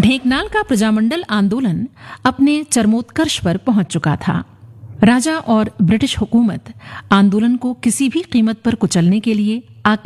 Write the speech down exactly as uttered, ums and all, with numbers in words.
ढेंकनाल का प्रजामंडल आंदोलन अपने चरमोत्कर्ष पर पहुंच चुका था। राजा और ब्रिटिश हुकूमत आंदोलन को किसी भी कीमत पर कुचलने के लिए